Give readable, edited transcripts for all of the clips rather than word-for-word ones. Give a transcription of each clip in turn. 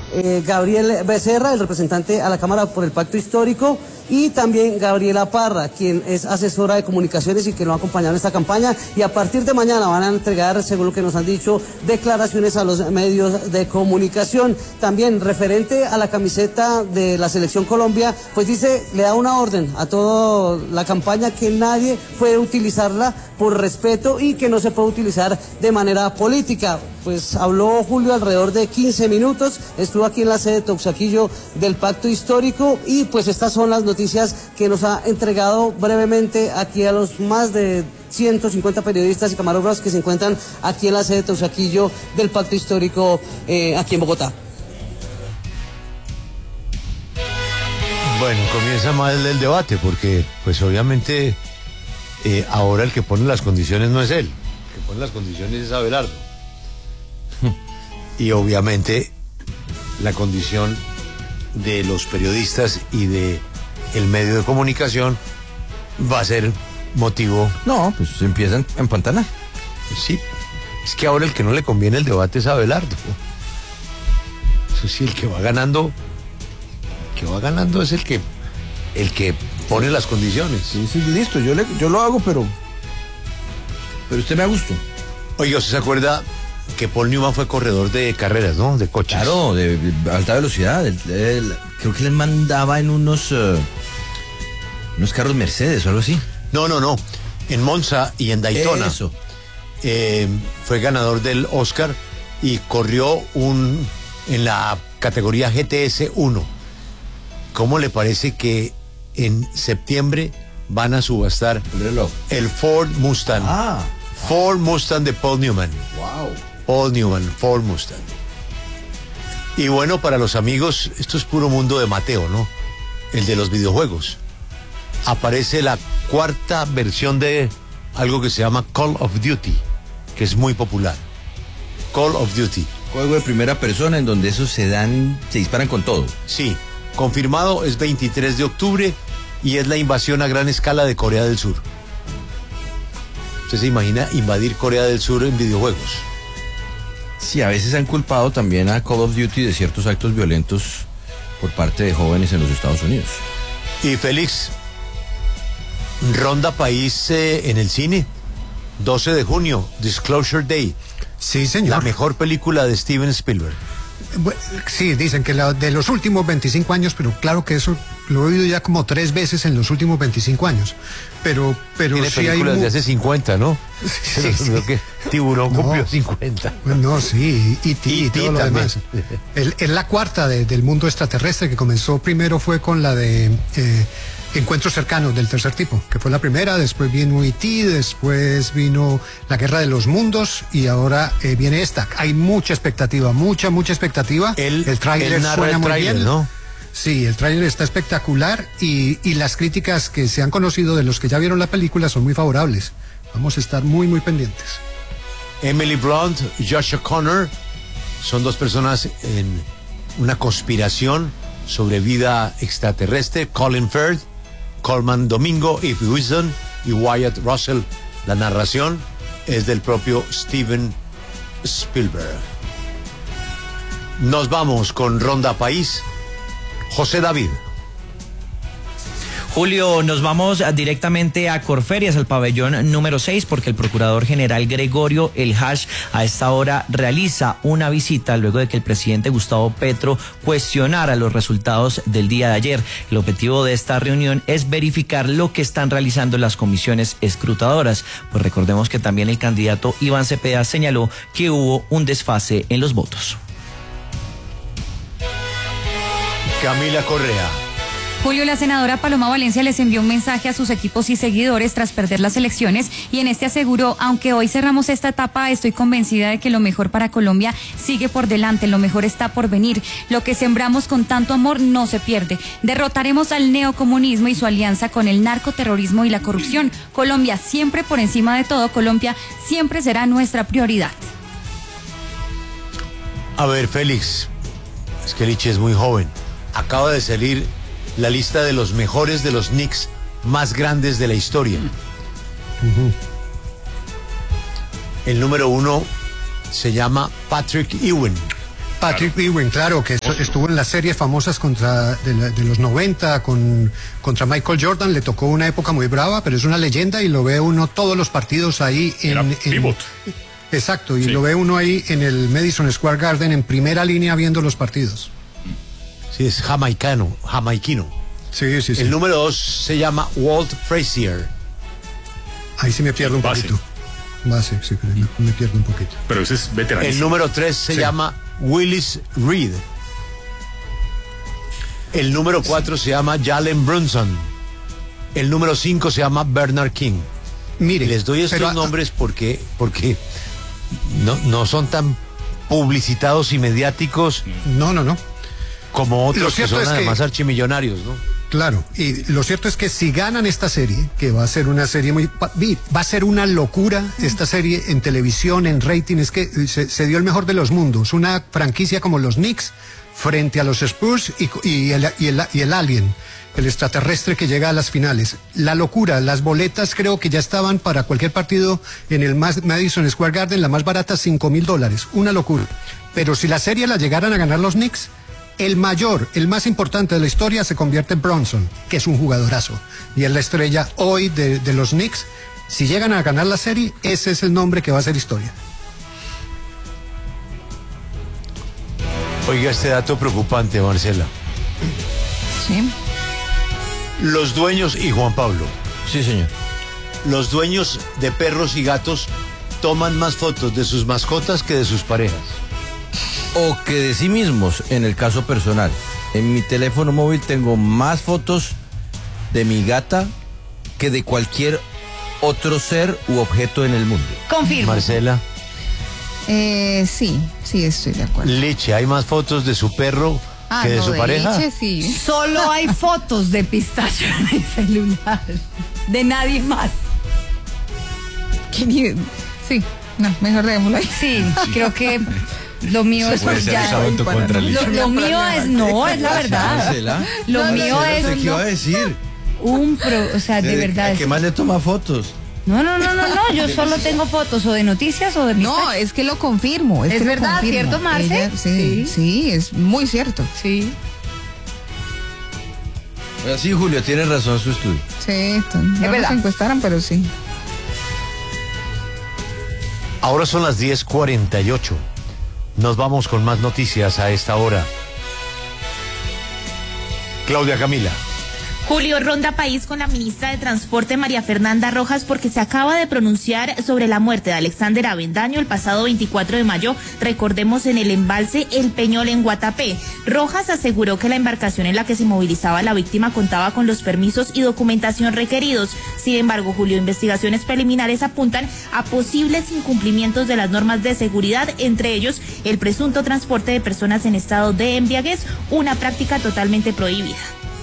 Gabriel Becerra, el representante a la Cámara por el Pacto Histórico, y también Gabriela Parra, quien es asesora de comunicaciones y que nos ha acompañado en esta campaña, y a partir de mañana van a entregar, según lo que nos han dicho, declaraciones a los medios de comunicación. También referente a la camiseta de la Selección Colombia, pues dice, le da una orden a toda la campaña que nadie puede utilizarla por respeto y que no se puede utilizar de manera política. Pues habló Julio alrededor de 15 minutos, estuvo aquí en la sede de Teusaquillo del Pacto Histórico, y pues estas son las noticias que nos ha entregado brevemente aquí a los más de 150 periodistas y camarógrafos que se encuentran aquí en la sede de Teusaquillo del Pacto Histórico aquí en Bogotá. Bueno, comienza mal el debate porque pues obviamente ahora el que pone las condiciones no es él, el que pone las condiciones es Abelardo. Y obviamente la condición de los periodistas y de el medio de comunicación va a ser motivo. No, pues se empiezan a empantanar. Sí, es que ahora el que no le conviene el debate es Abelardo. Eso sí, el que va ganando es el que pone las condiciones. Sí, sí, listo, yo lo hago, pero usted me da gusto. Oye, ¿usted se acuerda que Paul Newman fue corredor de carreras, ¿no? De coches. Claro, de alta velocidad. Creo que les mandaba en unos carros Mercedes o algo así. No. En Monza y en Daytona. Eso. Fue ganador del Oscar y corrió en la categoría GTS 1. ¿Cómo le parece que en septiembre van a subastar el Ford Mustang? Ford Mustang de Paul Newman. Wow. Paul Newman, Ford Mustang. Y bueno, para los amigos, esto es puro mundo de Mateo, ¿no? El de los videojuegos. Aparece la cuarta versión de algo que se llama Call of Duty, que es muy popular. Call of Duty. Juego de primera persona en donde esos se disparan con todo. Sí, confirmado, es 23 de octubre y es la invasión a gran escala de Corea del Sur. ¿Usted se imagina invadir Corea del Sur en videojuegos? Sí, a veces han culpado también a Call of Duty de ciertos actos violentos por parte de jóvenes en los Estados Unidos. Y Félix, Ronda País en el cine, 12 de junio, Disclosure Day. Sí, señor. La mejor película de Steven Spielberg. Sí, dicen que de los últimos 25 años, pero claro que eso lo he oído ya como 3 veces en los últimos 25 años. Pero tiene sí películas hay de hace 50, ¿no? Sí, sí. Que Tiburón cumplió 50. No, sí, y todo lo demás. Es la cuarta del mundo extraterrestre, que comenzó primero fue con la de Encuentros cercanos del tercer tipo, que fue la primera, después vino E.T., después vino La Guerra de los Mundos y ahora viene esta. Hay mucha expectativa, mucha expectativa. El tráiler suena muy bien, ¿no? Sí, el tráiler está espectacular y las críticas que se han conocido de los que ya vieron la película son muy favorables. Vamos a estar muy pendientes. Emily Blunt, Josh O'Connor son dos personas en una conspiración sobre vida extraterrestre. Colin Firth, Coleman Domingo, Eve Wilson y Wyatt Russell. La narración es del propio Steven Spielberg. Nos vamos con Ronda País. José David. Julio, nos vamos directamente a Corferias, al pabellón número 6, porque el procurador general Gregorio El Hash a esta hora realiza una visita luego de que el presidente Gustavo Petro cuestionara los resultados del día de ayer. El objetivo de esta reunión es verificar lo que están realizando las comisiones escrutadoras. Pues recordemos que también el candidato Iván Cepeda señaló que hubo un desfase en los votos. Camila Correa. Julio, la senadora Paloma Valencia les envió un mensaje a sus equipos y seguidores tras perder las elecciones y en este aseguró: aunque hoy cerramos esta etapa, estoy convencida de que lo mejor para Colombia sigue por delante, lo mejor está por venir. Lo que sembramos con tanto amor no se pierde. Derrotaremos al neocomunismo y su alianza con el narcoterrorismo y la corrupción. Colombia siempre por encima de todo, Colombia siempre será nuestra prioridad. A ver, Félix, es que Lichi es muy joven. Acaba de salir la lista de los mejores de los Knicks más grandes de la historia. El número 1 se llama Patrick Ewing. Patrick Ewing, claro, que estuvo en las series famosas de los 90 contra Michael Jordan. Le tocó una época muy brava, pero es una leyenda y lo ve uno todos los partidos ahí en pivot. Exacto, y lo ve uno ahí en el Madison Square Garden en primera línea viendo los partidos. Sí, es jamaiquino. Sí. El número 2 se llama Walt Frazier. Ahí sí me pierdo un poquito. Base, sí, me pierdo un poquito. Pero ese es veterano. El número 3 se llama Willis Reed. El número 4 se llama Jalen Brunson. El número 5 se llama Bernard King. Mire, les doy estos nombres porque no son tan publicitados y mediáticos. No. Como otros que son además archimillonarios, ¿no? Claro, y lo cierto es que si ganan esta serie, que va a ser una serie va a ser una locura esta serie en televisión, en rating, es que se dio el mejor de los mundos, una franquicia como los Knicks frente a los Spurs y el Alien, el extraterrestre que llega a las finales. La locura, las boletas creo que ya estaban para cualquier partido en el Madison Square Garden, la más barata $5,000, una locura. Pero si la serie la llegaran a ganar los Knicks, el más importante de la historia se convierte en Brunson, que es un jugadorazo. Y es la estrella hoy de los Knicks. Si llegan a ganar la serie, ese es el nombre que va a ser historia. Oiga, este dato preocupante, Marcela. Sí. Los dueños, y Juan Pablo. Sí, señor. Los dueños de perros y gatos toman más fotos de sus mascotas que de sus parejas. O que de sí mismos, en el caso personal. En mi teléfono móvil tengo más fotos de mi gata que de cualquier otro ser u objeto en el mundo. Confirmo. Marcela. Sí, estoy de acuerdo. Leche, ¿hay más fotos de su perro que de su pareja? Leche, sí. Solo hay fotos de pistacho en el celular. De nadie más. Sí, no, mejor dejémoslo ahí. Sí, creo que lo mío es puede ser usado contra Licha. Lo mío es, no, es la verdad. Marcela, Lo mío es ¿qué iba a decir? o sea, de verdad. ¿A qué más le toma fotos? No, yo solo tengo fotos o de noticias o de pistacho. No, es que lo confirmo. Es que lo verdad, confirmo. ¿cierto, Marce? Sí, es muy cierto. Sí. Sí, Julio, tiene razón su estudio. Sí, no verdad. nos encuestaron, pero sí. Ahora son las 10:48. Nos vamos con más noticias a esta hora. Claudia Camila. Julio, ronda país con la ministra de Transporte María Fernanda Rojas porque se acaba de pronunciar sobre la muerte de Alexander Avendaño el pasado 24 de mayo, recordemos en el embalse El Peñol en Guatapé. Rojas aseguró que la embarcación en la que se movilizaba la víctima contaba con los permisos y documentación requeridos. Sin embargo, Julio, investigaciones preliminares apuntan a posibles incumplimientos de las normas de seguridad, entre ellos el presunto transporte de personas en estado de embriaguez, una práctica totalmente prohibida.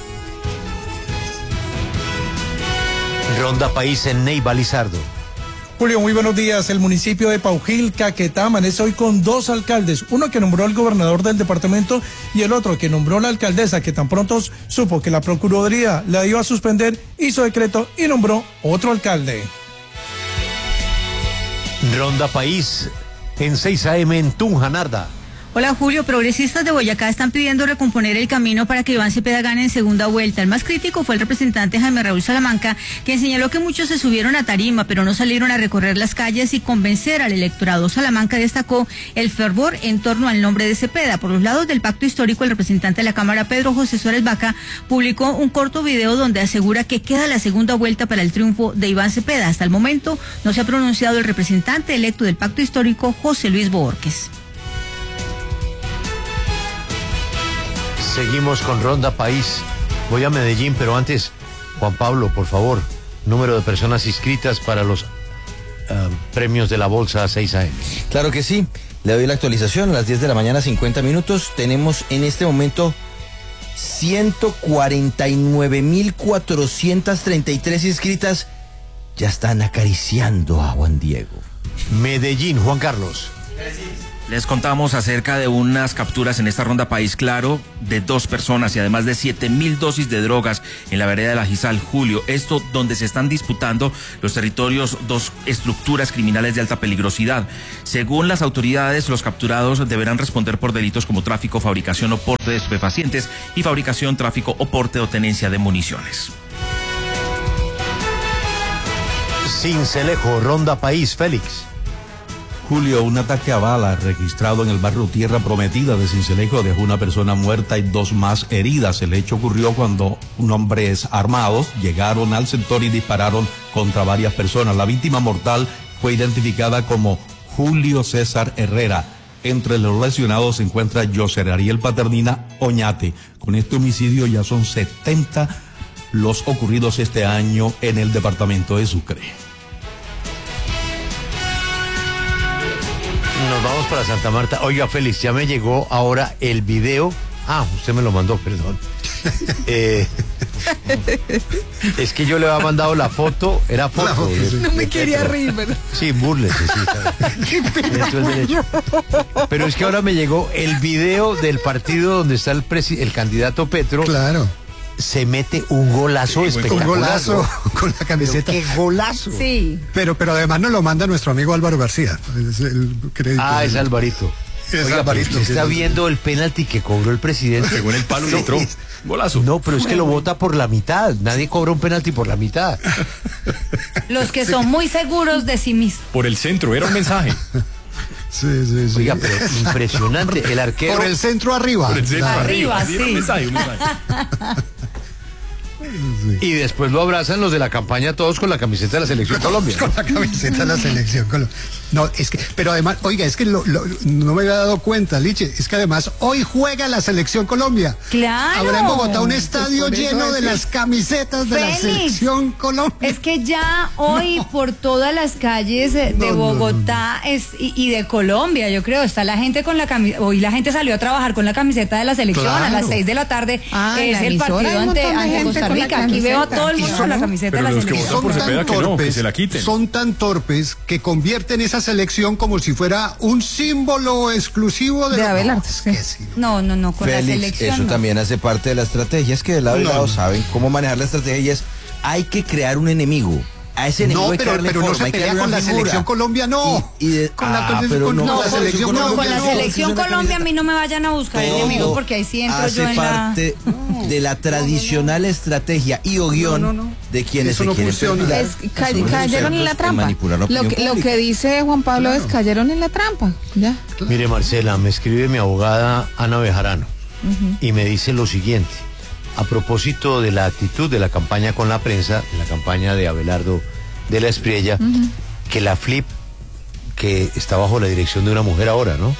Ronda país en Neiva, Lizardo. Julio, muy buenos días. El municipio de Paujil, Caquetá, amanece hoy con dos alcaldes, uno que nombró el gobernador del departamento y el otro que nombró la alcaldesa, que tan pronto supo que la Procuraduría la iba a suspender, hizo decreto y nombró otro alcalde. Ronda país en 6 AM en Tunja, Narda. Hola Julio, progresistas de Boyacá están pidiendo recomponer el camino para que Iván Cepeda gane en segunda vuelta. El más crítico fue el representante Jaime Raúl Salamanca, quien señaló que muchos se subieron a tarima, pero no salieron a recorrer las calles y convencer al electorado. Salamanca destacó el fervor en torno al nombre de Cepeda. Por los lados del pacto histórico, el representante de la Cámara, Pedro José Suárez Vaca, publicó un corto video donde asegura que queda la segunda vuelta para el triunfo de Iván Cepeda. Hasta el momento no se ha pronunciado el representante electo del pacto histórico, José Luis Boorques. Seguimos con Ronda País. Voy a Medellín, pero antes, Juan Pablo, por favor, número de personas inscritas para los premios de la Bolsa 6 AM. Claro que sí. Le doy la actualización a las 10 de la mañana, 50 minutos. Tenemos en este momento 149.433 inscritas. Ya están acariciando a Juan Diego. Medellín, Juan Carlos. Les contamos acerca de unas capturas en esta ronda País Claro de 2 personas y además de 7.000 dosis de drogas en la vereda de La Gizal, Julio. Esto donde se están disputando los territorios 2 estructuras criminales de alta peligrosidad. Según las autoridades, los capturados deberán responder por delitos como tráfico, fabricación o porte de estupefacientes y fabricación, tráfico o porte o tenencia de municiones. Sincelejo, ronda País, Félix. Julio, un ataque a bala registrado en el barrio Tierra Prometida de Sincelejo dejó una persona muerta y 2 más heridas. El hecho ocurrió cuando hombres armados llegaron al sector y dispararon contra varias personas. La víctima mortal fue identificada como Julio César Herrera. Entre los lesionados se encuentra José Ariel Paternina Oñate. Con este homicidio ya son 70 los ocurridos este año en el departamento de Sucre. Nos vamos para Santa Marta. Oiga, Félix, ya me llegó ahora el video. Usted me lo mandó, perdón. Es que yo le había mandado la foto, era foto. No me quería reír, ¿verdad? Sí, búrlese, sí. Pero es que ahora me llegó el video del partido donde está el candidato Petro. Claro. Se mete un golazo espectacular. Un golazo con la camiseta. ¡Qué golazo! Sí. Pero además nos lo manda nuestro amigo Álvaro García. Es el crédito. Es Alvarito. Oiga, Alvarito. Usted está viendo el penalti que cobró el presidente. Según el palo le entró. Golazo. No, pero es que lo vota por la mitad. Nadie cobra un penalti por la mitad. Los que son muy seguros de sí mismos. Por el centro, era un mensaje. Sí. Oiga, pero impresionante. El arquero. Por el centro arriba. Por el centro arriba, sí. Un mensaje. Y después lo abrazan los de la campaña todos con la camiseta de la Selección Colombia. Con la camiseta de la Selección Colombia. No, es que, pero además, oiga, es que no me había dado cuenta, Liche, es que además hoy juega la Selección Colombia. Claro. Habrá en Bogotá un estadio lleno de las camisetas de la Selección Colombia. Es que ya hoy por todas las calles de Bogotá y de Colombia, yo creo, está la gente con la camiseta. Hoy la gente salió a trabajar con la camiseta de la Selección a las 6 de la tarde. Es el partido ante Costa Rica. Aquí veo a todo el mundo con la camiseta de la Selección. Son tan torpes que convierten esa selección como si fuera un símbolo exclusivo de Abelardo. No, con Félix, la selección. eso también hace parte de la estrategia. Es que de lado y lado saben cómo manejar la estrategia. Hay que crear un enemigo. A ese enemigo pero no se pelea con la Selección Colombia, no. Con la Selección Colombia a mí no me vayan a buscar enemigos porque ahí sí entro yo en la... Hace parte de la tradicional estrategia y o guión de quienes eso se quieren funciona. Cayeron en la trampa. Lo que dice Juan Pablo es cayeron en la trampa. Ya. Mire, Marcela, me escribe mi abogada Ana Bejarano y me dice lo siguiente. A propósito de la actitud de la campaña con la prensa, de la campaña de Abelardo de la Espriella, que la FLIP, que está bajo la dirección de una mujer ahora, ¿no?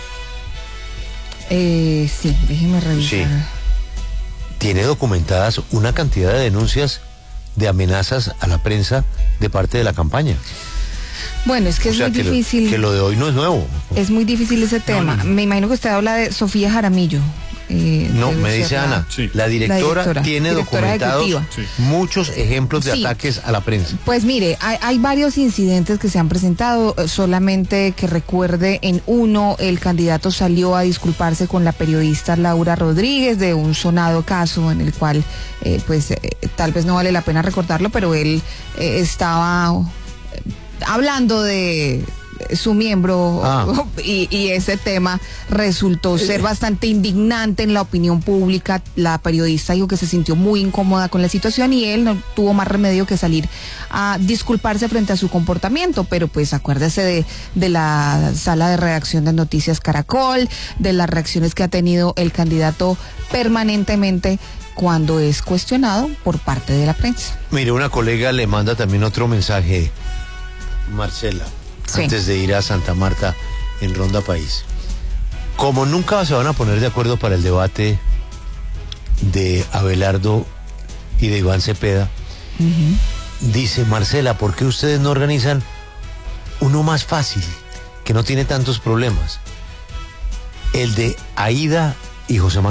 Sí, déjeme revisar. Sí. Tiene documentadas una cantidad de denuncias de amenazas a la prensa de parte de la campaña. Bueno, es que es muy difícil. Que lo de hoy no es nuevo. Es muy difícil ese tema. Me imagino que usted habla de Sofía Jaramillo. No, me dice Ana, la directora tiene documentados muchos ejemplos de ataques a la prensa. Pues mire, hay varios incidentes que se han presentado, solamente que recuerde en uno, el candidato salió a disculparse con la periodista Laura Rodríguez de un sonado caso en el cual, tal vez no vale la pena recordarlo, pero él estaba hablando de su miembro y ese tema resultó ser bastante indignante en la opinión pública. La periodista dijo que se sintió muy incómoda con la situación y él no tuvo más remedio que salir a disculparse frente a su comportamiento, pero pues acuérdese de la sala de redacción de Noticias Caracol, de las reacciones que ha tenido el candidato permanentemente cuando es cuestionado por parte de la prensa. Mire, una colega le manda también otro mensaje, Marcela. Sí. Antes de ir a Santa Marta en Ronda País. Como nunca se van a poner de acuerdo para el debate de Abelardo y de Iván Cepeda, dice Marcela, ¿por qué ustedes no organizan uno más fácil, que no tiene tantos problemas? El de Aida y José Manuel.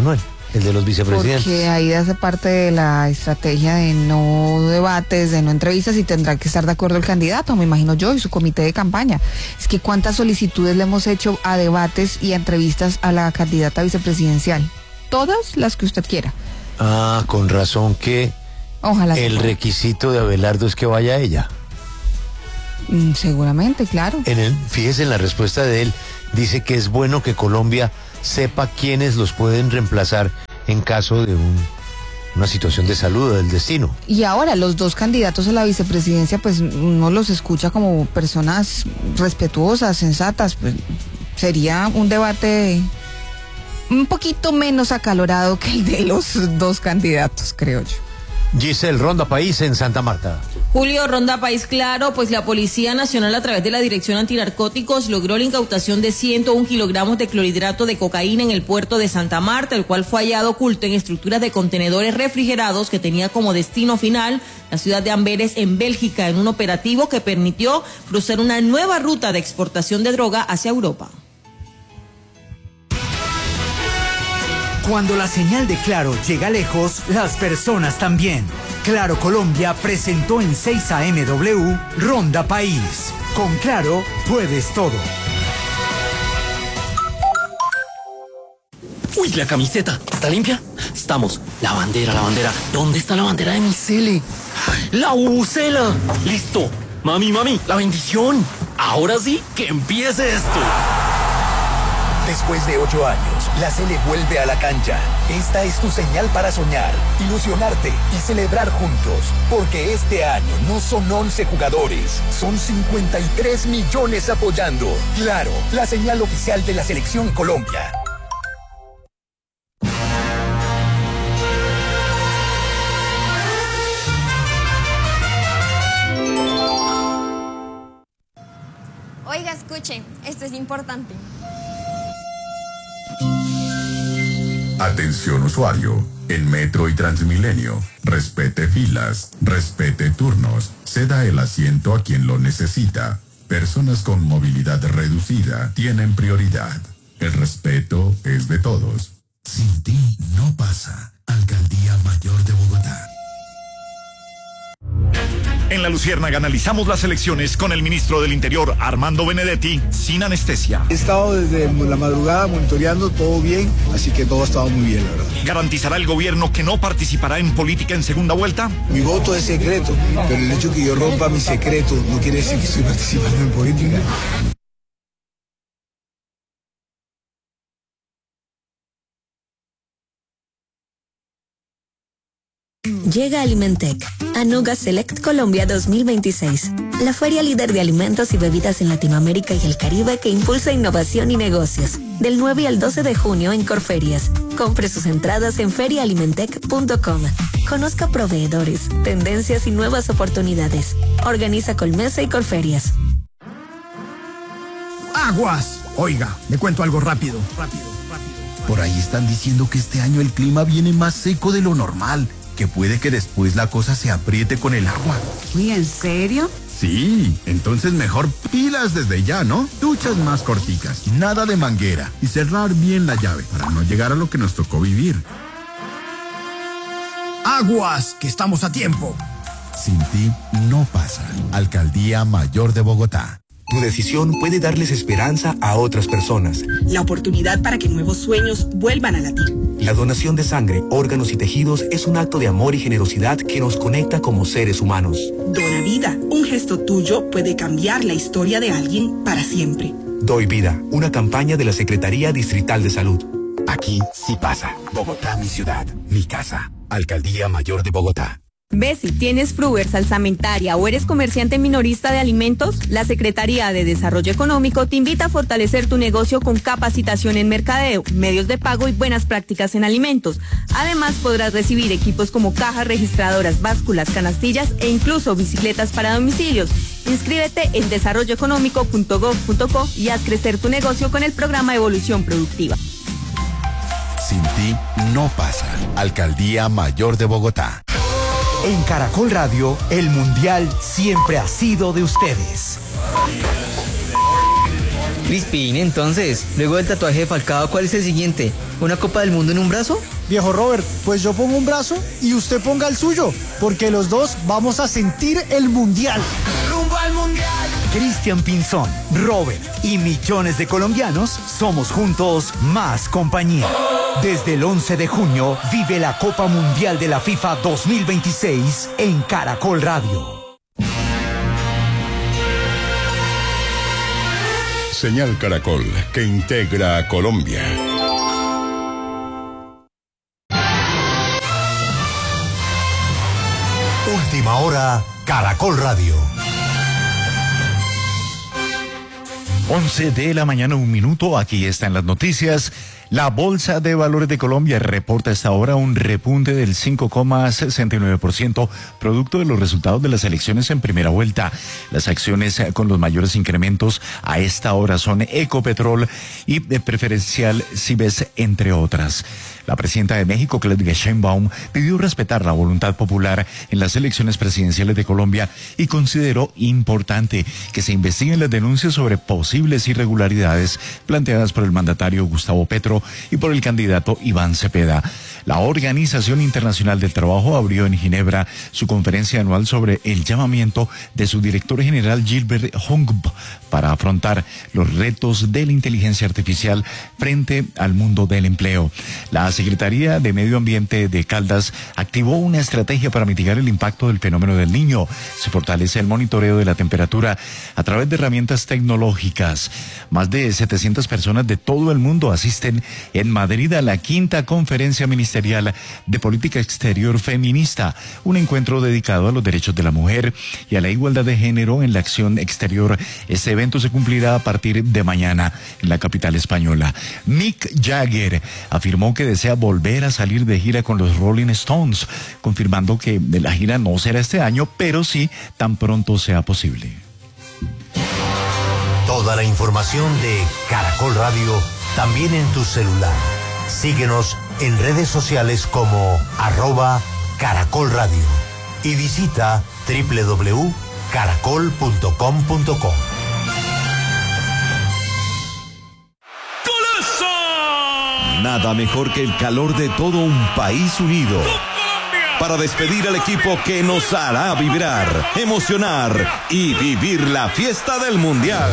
el de los vicepresidentes. Porque ahí hace parte de la estrategia de no debates, de no entrevistas, y tendrá que estar de acuerdo el candidato, me imagino yo, y su comité de campaña. Es que ¿cuántas solicitudes le hemos hecho a debates y a entrevistas a la candidata vicepresidencial? Todas las que usted quiera. Ah, con razón que Ojalá el requisito de Abelardo es que vaya ella. Seguramente, claro. Fíjese en la respuesta de él, dice que es bueno que Colombia sepa quiénes los pueden reemplazar en caso de una situación de salud o del destino. Y ahora los dos candidatos a la vicepresidencia, pues uno los escucha como personas respetuosas, sensatas. Pues, sería un debate un poquito menos acalorado que el de los dos candidatos, creo yo. Giselle, Ronda País en Santa Marta. Julio, Ronda País Claro, pues la Policía Nacional a través de la Dirección Antinarcóticos logró la incautación de 101 kilogramos de clorhidrato de cocaína en el puerto de Santa Marta, el cual fue hallado oculto en estructuras de contenedores refrigerados que tenía como destino final la ciudad de Amberes en Bélgica, en un operativo que permitió cruzar una nueva ruta de exportación de droga hacia Europa. Cuando la señal de Claro llega lejos, las personas también. Claro Colombia presentó en 6 AMW Ronda País. Con Claro puedes todo. Uy, la camiseta, ¿está limpia? Estamos. La bandera. ¿Dónde está la bandera de mi cele? ¡La bubucela! ¡Listo! Mami, la bendición. Ahora sí, que empiece esto. Después de 8 años, la Sele vuelve a la cancha. Esta es tu señal para soñar, ilusionarte y celebrar juntos. Porque este año no son 11 jugadores, son 53 millones apoyando. Claro, la señal oficial de la Selección Colombia. Oiga, escuche, esto es importante. Atención usuario, en Metro y Transmilenio, respete filas, respete turnos, ceda el asiento a quien lo necesita. Personas con movilidad reducida tienen prioridad. El respeto es de todos. Sin ti no pasa. Alcaldía Mayor de Bogotá. En La Luciérnaga analizamos las elecciones con el ministro del Interior, Armando Benedetti, sin anestesia. He estado desde la madrugada monitoreando todo bien, así que todo ha estado muy bien, la verdad. ¿Garantizará el gobierno que no participará en política en segunda vuelta? Mi voto es secreto, pero el hecho que yo rompa mi secreto no quiere decir que estoy participando en política. Llega Alimentec, Anuga Select Colombia 2026, la feria líder de alimentos y bebidas en Latinoamérica y el Caribe que impulsa innovación y negocios. Del 9 al 12 de junio en Corferias. Compre sus entradas en feriaalimentec.com. Conozca proveedores, tendencias y nuevas oportunidades. Organiza Colmesa y Corferias. ¡Aguas! Oiga, le cuento algo rápido. Por ahí están diciendo que este año el clima viene más seco de lo normal, que puede que después la cosa se apriete con el agua. Uy, ¿en serio? Sí, entonces mejor pilas desde ya, ¿no? Duchas más corticas, nada de manguera y cerrar bien la llave para no llegar a lo que nos tocó vivir. ¡Aguas! Que estamos a tiempo. Sin ti no pasa. Alcaldía Mayor de Bogotá. Tu decisión puede darles esperanza a otras personas. La oportunidad para que nuevos sueños vuelvan a latir. La donación de sangre, órganos y tejidos es un acto de amor y generosidad que nos conecta como seres humanos. Dona vida. Un gesto tuyo puede cambiar la historia de alguien para siempre. Doy vida. Una campaña de la Secretaría Distrital de Salud. Aquí sí pasa. Bogotá, mi ciudad, mi casa. Alcaldía Mayor de Bogotá. ¿Ves si tienes Fruver, salsamentaria o eres comerciante minorista de alimentos? La Secretaría de Desarrollo Económico te invita a fortalecer tu negocio con capacitación en mercadeo, medios de pago y buenas prácticas en alimentos. Además podrás recibir equipos como cajas registradoras, básculas, canastillas e incluso bicicletas para domicilios. Inscríbete en desarrolloeconómico.gov.co y haz crecer tu negocio con el programa Evolución Productiva. Sin ti no pasa. Alcaldía Mayor de Bogotá. En Caracol Radio, el Mundial siempre ha sido de ustedes. Crispin, entonces, luego del tatuaje de Falcao, ¿cuál es el siguiente? ¿Una Copa del Mundo en un brazo? Viejo Robert, pues yo pongo un brazo y usted ponga el suyo, porque los dos vamos a sentir el Mundial. ¡Rumbo al Mundial! Cristian Pinzón, Robert y millones de colombianos somos juntos más compañía. Desde el 11 de junio vive la Copa Mundial de la FIFA 2026 en Caracol Radio. Señal Caracol, que integra a Colombia. Última hora, Caracol Radio. 11 de la mañana, 1 minuto. Aquí están las noticias. La Bolsa de Valores de Colombia reporta a esta hora un repunte del 5,69%, producto de los resultados de las elecciones en primera vuelta. Las acciones con los mayores incrementos a esta hora son Ecopetrol y Preferencial Cibes, entre otras. La presidenta de México, Claudia Sheinbaum, pidió respetar la voluntad popular en las elecciones presidenciales de Colombia y consideró importante que se investiguen las denuncias sobre posibles irregularidades planteadas por el mandatario Gustavo Petro y por el candidato Iván Cepeda. La Organización Internacional del Trabajo abrió en Ginebra su conferencia anual sobre el llamamiento de su director general Gilbert Hongb para afrontar los retos de la inteligencia artificial frente al mundo del empleo. La Secretaría de Medio Ambiente de Caldas activó una estrategia para mitigar el impacto del fenómeno del Niño. Se fortalece el monitoreo de la temperatura a través de herramientas tecnológicas. Más de 700 personas de todo el mundo asisten en Madrid a la 5ª Conferencia Ministerial de Política Exterior Feminista, un encuentro dedicado a los derechos de la mujer y a la igualdad de género en la acción exterior. Este evento se cumplirá a partir de mañana en la capital española. Mick Jagger afirmó que desea volver a salir de gira con los Rolling Stones, confirmando que la gira no será este año, pero sí tan pronto sea posible. Toda la información de Caracol Radio también en tu celular. Síguenos en redes sociales como @Caracol Radio y visita www.caracol.com.co. Nada mejor que el calor de todo un país unido para despedir al equipo que nos hará vibrar, emocionar y vivir la fiesta del Mundial.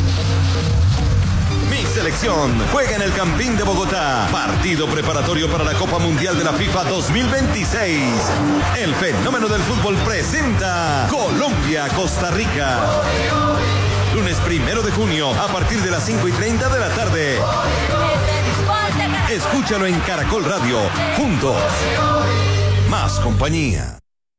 Mi selección juega en el Campín de Bogotá. Partido preparatorio para la Copa Mundial de la FIFA 2026. El fenómeno del fútbol presenta Colombia-Costa Rica. Lunes 1 de junio a partir de las 5:30 de la tarde. Escúchalo en Caracol Radio. Juntos. Más compañía.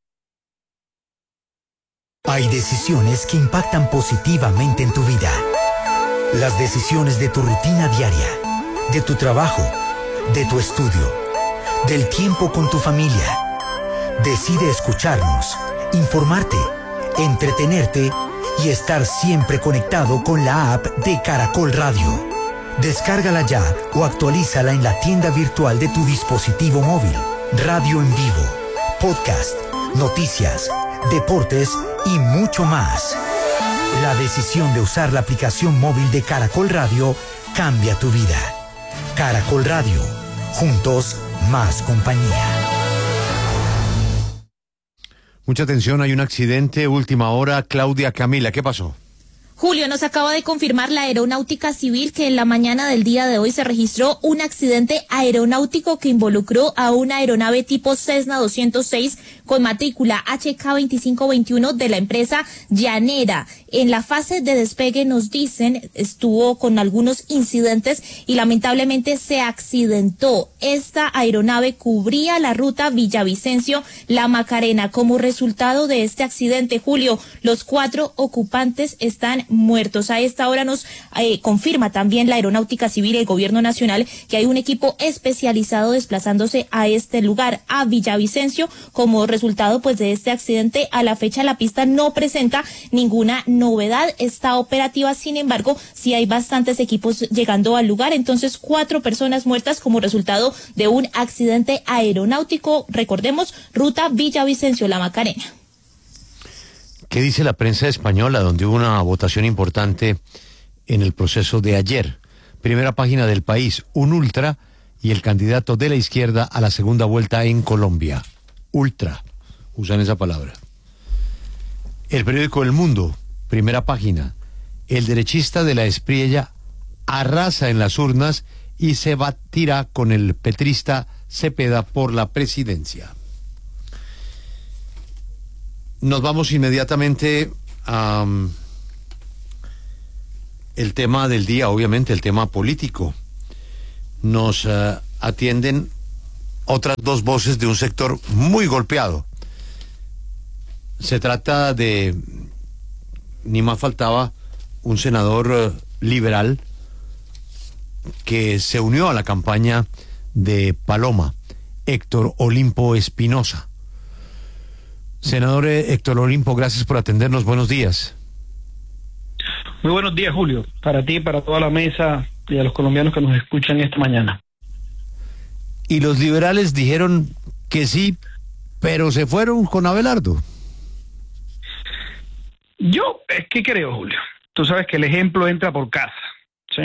Hay decisiones que impactan positivamente en tu vida. Las decisiones de tu rutina diaria, de tu trabajo, de tu estudio, del tiempo con tu familia. Decide escucharnos, informarte, entretenerte y estar siempre conectado con la app de Caracol Radio. Descárgala ya o actualízala en la tienda virtual de tu dispositivo móvil. Radio en vivo, podcast, noticias, deportes y mucho más. La decisión de usar la aplicación móvil de Caracol Radio cambia tu vida. Caracol Radio, juntos más compañía. Mucha atención, hay un accidente, última hora. Claudia, Camila, ¿qué pasó? Julio, nos acaba de confirmar la Aeronáutica Civil que en la mañana del día de hoy se registró un accidente aeronáutico que involucró a una aeronave tipo Cessna 206 con matrícula HK2521 de la empresa Llanera. En la fase de despegue, nos dicen, estuvo con algunos incidentes y lamentablemente se accidentó. Esta aeronave cubría la ruta Villavicencio-La Macarena. Como resultado de este accidente, Julio, los 4 ocupantes están muertos. A esta hora nos confirma también la Aeronáutica Civil y el Gobierno Nacional que hay un equipo especializado desplazándose a este lugar, a Villavicencio, como resultado pues de este accidente. A la fecha la pista no presenta ninguna novedad, está operativa, sin embargo sí hay bastantes equipos llegando al lugar. Entonces 4 personas muertas como resultado de un accidente aeronáutico, recordemos, ruta Villavicencio-La Macarena. ¿Qué dice la prensa española, donde hubo una votación importante en el proceso de ayer? Primera página del País, un ultra y el candidato de la izquierda a la segunda vuelta en Colombia. Ultra, usan esa palabra. El periódico El Mundo, primera página. El derechista de la Espriella arrasa en las urnas y se batirá con el petrista Cepeda por la presidencia. Nos vamos inmediatamente a el tema del día, obviamente el tema político. Nos atienden otras dos voces de un sector muy golpeado. Se trata de, ni más faltaba, un senador liberal que se unió a la campaña de Paloma, Héctor Olimpo Espinosa. Senador Héctor Olimpo, gracias por atendernos. Buenos días. Muy buenos días, Julio, para ti, para toda la mesa y a los colombianos que nos escuchan esta mañana. Y los liberales dijeron que sí, pero se fueron con Abelardo. Yo, ¿qué creo, Julio? Tú sabes que el ejemplo entra por casa, ¿sí?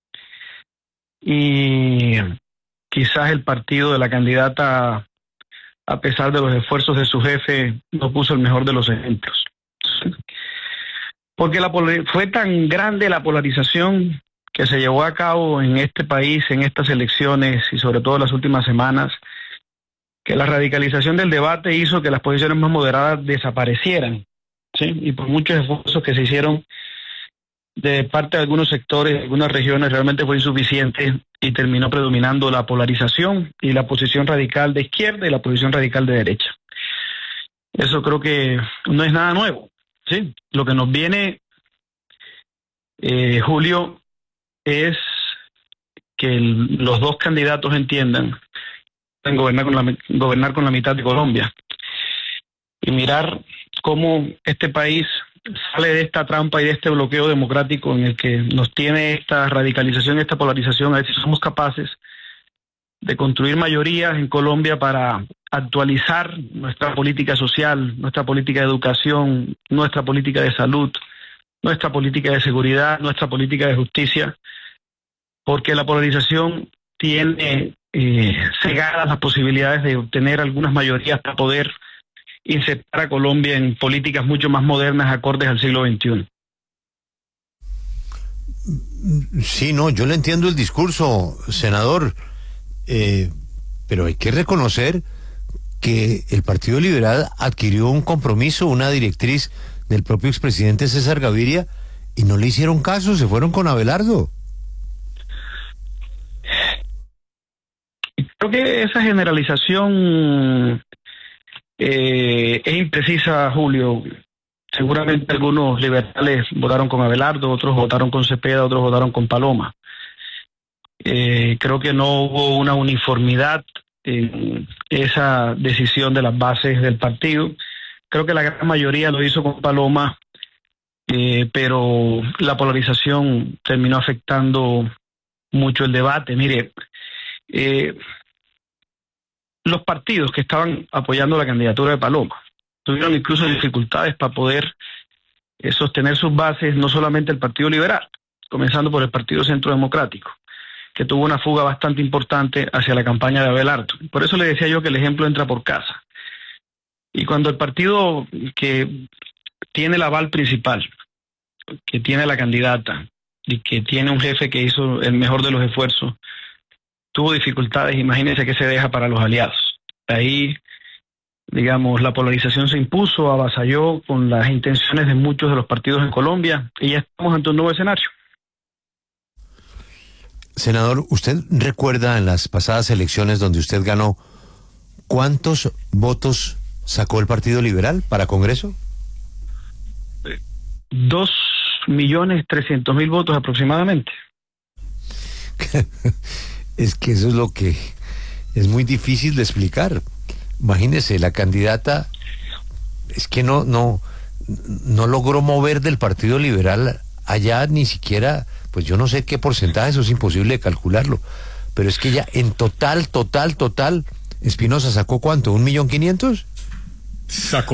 Y quizás el partido de la candidata, a pesar de los esfuerzos de su jefe, no puso el mejor de los ejemplos. ¿Sí? Porque fue tan grande la polarización que se llevó a cabo en este país, en estas elecciones y sobre todo en las últimas semanas, que la radicalización del debate hizo que las posiciones más moderadas desaparecieran, ¿sí? Y por muchos esfuerzos que se hicieron de parte de algunos sectores, de algunas regiones, realmente fue insuficiente y terminó predominando la polarización y la posición radical de izquierda y la posición radical de derecha. Eso creo que no es nada nuevo, ¿sí? Lo que nos viene, Julio, es que los dos candidatos entiendan en gobernar con la mitad de Colombia y mirar cómo este país sale de esta trampa y de este bloqueo democrático en el que nos tiene esta radicalización, esta polarización. A ver si somos capaces de construir mayorías en Colombia para actualizar nuestra política social, nuestra política de educación, nuestra política de salud, nuestra política de seguridad, nuestra política de justicia, porque la polarización tiene cegadas las posibilidades de obtener algunas mayorías para poder insertar a Colombia en políticas mucho más modernas, acordes al siglo XXI. Sí, no, yo le entiendo el discurso, senador, pero hay que reconocer que el Partido Liberal adquirió un compromiso, una directriz del propio expresidente César Gaviria y no le hicieron caso, se fueron con Abelardo. Creo que esa generalización es imprecisa, Julio. Seguramente algunos liberales votaron con Abelardo, otros votaron con Cepeda, otros votaron con Paloma. Creo que no hubo una uniformidad en esa decisión de las bases del partido. Creo que la gran mayoría lo hizo con Paloma, pero la polarización terminó afectando mucho el debate. Mire, los partidos que estaban apoyando la candidatura de Paloma tuvieron incluso dificultades para poder sostener sus bases, no solamente el Partido Liberal, comenzando por el Partido Centro Democrático, que tuvo una fuga bastante importante hacia la campaña de Abelardo. Por eso le decía yo que el ejemplo entra por casa. Y cuando el partido que tiene el aval principal, que tiene la candidata y que tiene un jefe que hizo el mejor de los esfuerzos, tuvo dificultades, imagínense qué se deja para los aliados. Ahí, digamos, la polarización se impuso, avasalló con las intenciones de muchos de los partidos en Colombia y ya estamos ante un nuevo escenario. Senador, ¿usted recuerda en las pasadas elecciones donde usted ganó, cuántos votos sacó el Partido Liberal para Congreso? 2.300.000 votos aproximadamente. Es que eso es lo que es muy difícil de explicar. Imagínese, la candidata es que no logró mover del Partido Liberal allá ni siquiera, pues yo no sé qué porcentaje, eso es imposible de calcularlo, pero es que ya en total, Espinosa sacó ¿cuánto? ¿1.500.000? Sacó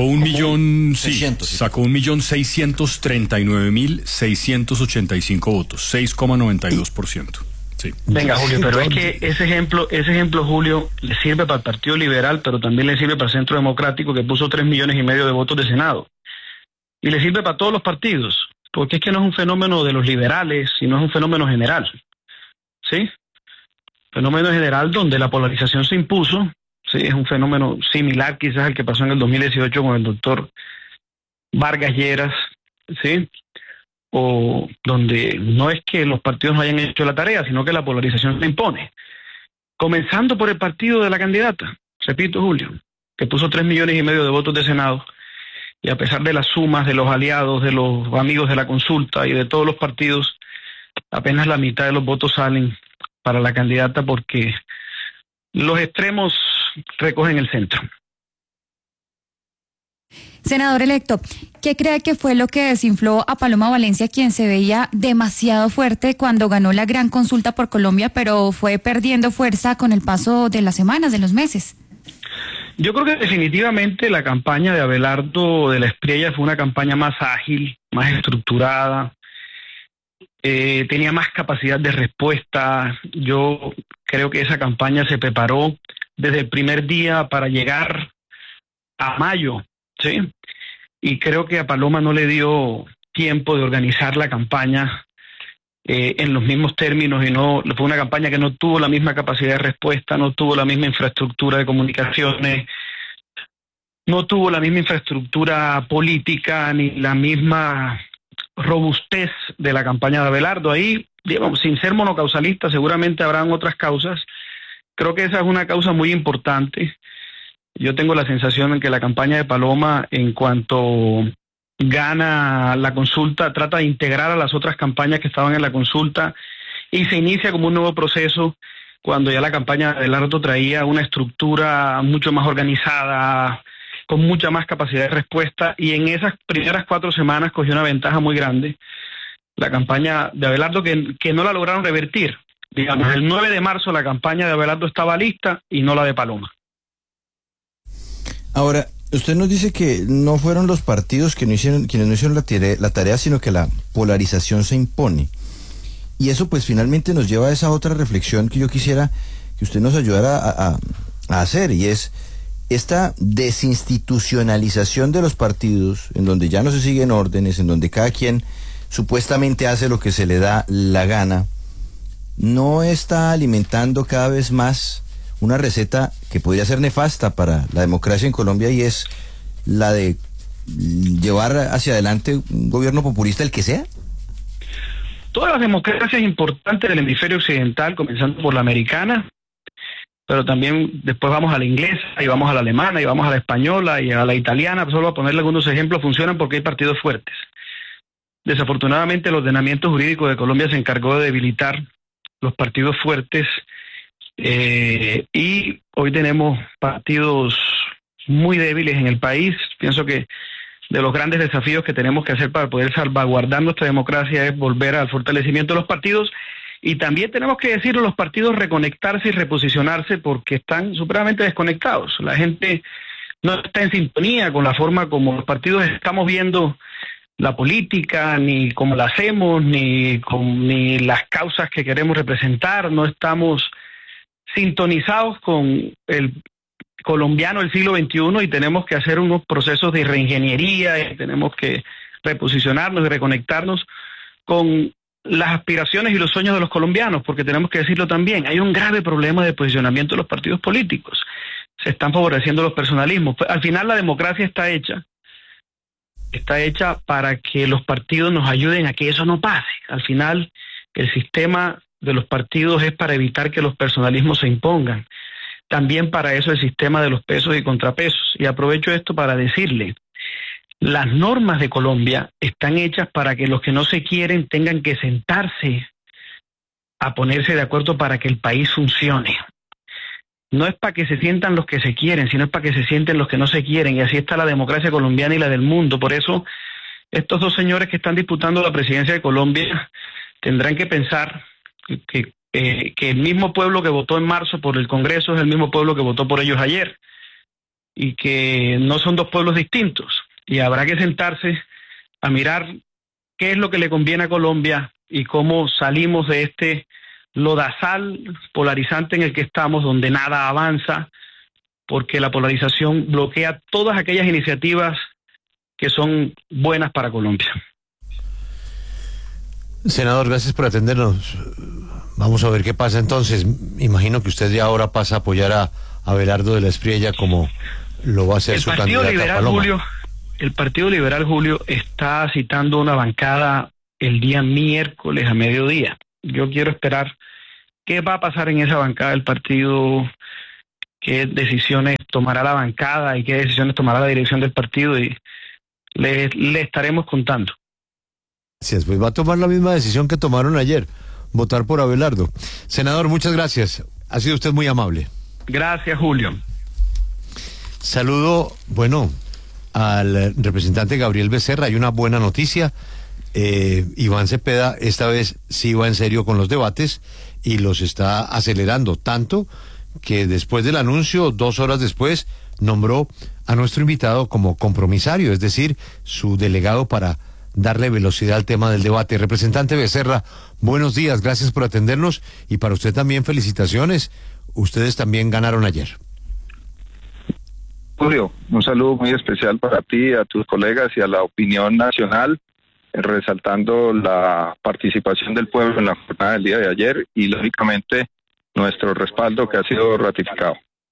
1.639.685 votos, 6,92%. Sí. Sí. Venga, Julio, pero es que ese ejemplo, Julio, le sirve para el Partido Liberal, pero también le sirve para el Centro Democrático, que puso 3,5 millones de votos de Senado. Y le sirve para todos los partidos, porque es que no es un fenómeno de los liberales, sino es un fenómeno general. ¿Sí? Fenómeno general donde la polarización se impuso. Sí, es un fenómeno similar quizás al que pasó en el 2018 con el doctor Vargas Lleras, ¿sí? O donde no es que los partidos no hayan hecho la tarea, sino que la polarización se impone. Comenzando por el partido de la candidata, repito, Julio, que puso 3,5 millones de votos de Senado, y a pesar de las sumas de los aliados, de los amigos de la consulta y de todos los partidos, apenas la mitad de los votos salen para la candidata porque los extremos recogen el centro. Senador electo, ¿qué cree que fue lo que desinfló a Paloma Valencia, quien se veía demasiado fuerte cuando ganó la gran consulta por Colombia, pero fue perdiendo fuerza con el paso de las semanas, de los meses? Yo creo que definitivamente la campaña de Abelardo de la Espriella fue una campaña más ágil, más estructurada, tenía más capacidad de respuesta. Yo creo que esa campaña se preparó desde el primer día para llegar a mayo, ¿sí? Y creo que a Paloma no le dio tiempo de organizar la campaña en los mismos términos, y no fue una campaña que no tuvo la misma capacidad de respuesta, no tuvo la misma infraestructura de comunicaciones, no tuvo la misma infraestructura política ni la misma robustez de la campaña de Abelardo. Ahí, digamos, sin ser monocausalista, seguramente habrán otras causas. Creo que esa es una causa muy importante. Yo tengo la sensación en que la campaña de Paloma, en cuanto gana la consulta, trata de integrar a las otras campañas que estaban en la consulta y se inicia como un nuevo proceso cuando ya la campaña de Abelardo traía una estructura mucho más organizada, con mucha más capacidad de respuesta, y en esas primeras 4 semanas cogió una ventaja muy grande la campaña de Abelardo que no la lograron revertir. Digamos, el 9 de marzo la campaña de Abelardo estaba lista y no la de Paloma. Ahora, usted nos dice que no fueron los partidos quienes no hicieron la tarea, sino que la polarización se impone. Y eso pues finalmente nos lleva a esa otra reflexión que yo quisiera que usted nos ayudara a hacer, y es esta desinstitucionalización de los partidos, en donde ya no se siguen órdenes, en donde cada quien supuestamente hace lo que se le da la gana, no está alimentando cada vez más una receta que podría ser nefasta para la democracia en Colombia, y es la de llevar hacia adelante un gobierno populista, el que sea? Todas las democracias importantes del hemisferio occidental, comenzando por la americana, pero también después vamos a la inglesa, y vamos a la alemana, y vamos a la española, y a la italiana, solo a ponerle algunos ejemplos, funcionan porque hay partidos fuertes. Desafortunadamente, el ordenamiento jurídico de Colombia se encargó de debilitar los partidos fuertes, y hoy tenemos partidos muy débiles en el país. Pienso que de los grandes desafíos que tenemos que hacer para poder salvaguardar nuestra democracia es volver al fortalecimiento de los partidos, y también tenemos que decirlo, los partidos reconectarse y reposicionarse porque están supremamente desconectados. La gente no está en sintonía con la forma como los partidos estamos viendo la política, ni cómo la hacemos, ni las causas que queremos representar. No estamos sintonizados con el colombiano del siglo XXI, y tenemos que hacer unos procesos de reingeniería, y tenemos que reposicionarnos y reconectarnos con las aspiraciones y los sueños de los colombianos, porque tenemos que decirlo también, hay un grave problema de posicionamiento de los partidos políticos. Se están favoreciendo los personalismos. Al final la democracia está hecha para que los partidos nos ayuden a que eso no pase. Al final el sistema de los partidos es para evitar que los personalismos se impongan. También para eso el sistema de los pesos y contrapesos. Y aprovecho esto para decirle, las normas de Colombia están hechas para que los que no se quieren tengan que sentarse a ponerse de acuerdo para que el país funcione. No es para que se sientan los que se quieren, sino es para que se sienten los que no se quieren. Y así está la democracia colombiana y la del mundo. Por eso estos dos señores que están disputando la presidencia de Colombia tendrán que pensar que el mismo pueblo que votó en marzo por el Congreso es el mismo pueblo que votó por ellos ayer, y que no son dos pueblos distintos, y habrá que sentarse a mirar qué es lo que le conviene a Colombia y cómo salimos de este lodazal polarizante en el que estamos, donde nada avanza, porque la polarización bloquea todas aquellas iniciativas que son buenas para Colombia. Senador, gracias por atendernos. Vamos a ver qué pasa entonces. Imagino que usted ya ahora pasa a apoyar a Abelardo de la Espriella como lo va a hacer su candidata Paloma. El Partido Liberal, Julio, está citando una bancada el día miércoles a mediodía. Yo quiero esperar qué va a pasar en esa bancada del partido, qué decisiones tomará la bancada y qué decisiones tomará la dirección del partido, y le estaremos contando. Gracias, pues va a tomar la misma decisión que tomaron ayer, votar por Abelardo. Senador, muchas gracias. Ha sido usted muy amable. Gracias, Julio. Saludo, bueno, al representante Gabriel Becerra. Hay una buena noticia. Iván Cepeda esta vez sí va en serio con los debates y los está acelerando, tanto que después del anuncio, 2 horas después, nombró a nuestro invitado como compromisario, es decir, su delegado para darle velocidad al tema del debate. Representante Becerra, buenos días, gracias por atendernos, y para usted también felicitaciones. Ustedes también ganaron ayer. Julio, un saludo muy especial para ti, a tus colegas y a la opinión nacional, resaltando la participación del pueblo en la jornada del día de ayer y, lógicamente, nuestro respaldo que ha sido ratificado.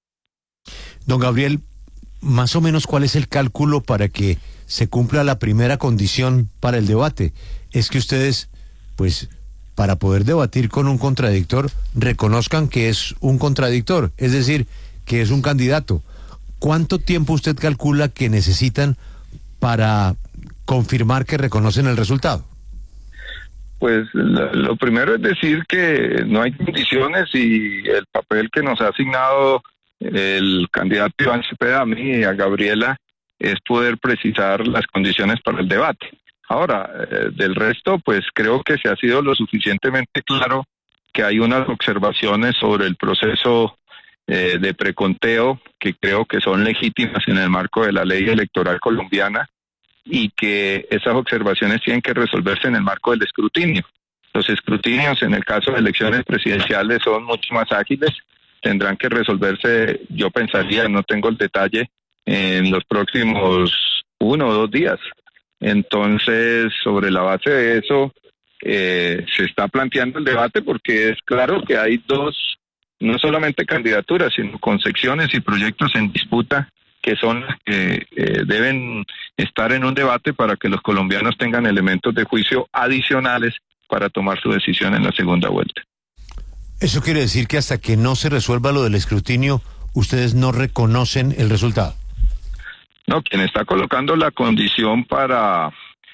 Don Gabriel, más o menos, ¿cuál es el cálculo para que se cumpla la primera condición para el debate? Es que ustedes, pues, para poder debatir con un contradictor, reconozcan que es un contradictor, es decir, que es un candidato. ¿Cuánto tiempo usted calcula que necesitan para confirmar que reconocen el resultado? Pues lo primero es decir que no hay condiciones, y el papel que nos ha asignado el candidato Iván Cepeda, a mí y a Gabriela, es poder precisar las condiciones para el debate. Ahora, del resto, pues creo que se ha sido lo suficientemente claro que hay unas observaciones sobre el proceso de preconteo que creo que son legítimas en el marco de la ley electoral colombiana, y que esas observaciones tienen que resolverse en el marco del escrutinio. Los escrutinios en el caso de elecciones presidenciales son mucho más ágiles, tendrán que resolverse, yo pensaría, no tengo el detalle, en los próximos 1 o 2 días. Entonces, sobre la base de eso, se está planteando el debate, porque es claro que hay 2, no solamente candidaturas, sino concepciones y proyectos en disputa que son las que deben estar en un debate para que los colombianos tengan elementos de juicio adicionales para tomar su decisión en la segunda vuelta. ¿Eso quiere decir que hasta que no se resuelva lo del escrutinio, ustedes no reconocen el resultado? No, quien está colocando la condición para